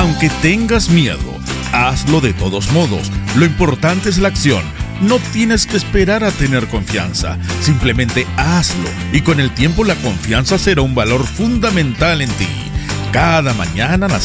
Aunque tengas miedo, hazlo de todos modos. Lo importante es la acción. No tienes que esperar a tener confianza. Simplemente hazlo. Y con el tiempo la confianza será un valor fundamental en ti. Cada mañana